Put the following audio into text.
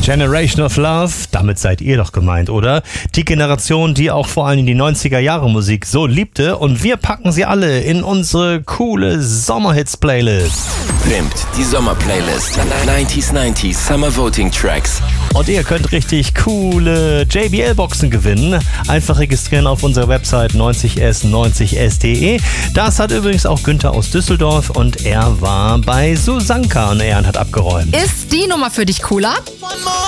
Generation of Love, damit seid ihr doch gemeint, oder? Die Generation, die auch vor allem die 90er-Jahre-Musik so liebte, und wir packen sie alle in unsere coole Sommerhits-Playlist. Pimpt, die Sommer-Playlist. 90s Summer Voting Tracks. Und ihr könnt richtig coole JBL-Boxen gewinnen. Einfach registrieren auf unserer Website 90s90s.de. Das hat übrigens auch Günther aus Düsseldorf und er war bei Susanka und er hat abgeräumt. Ist die Nummer für dich cooler?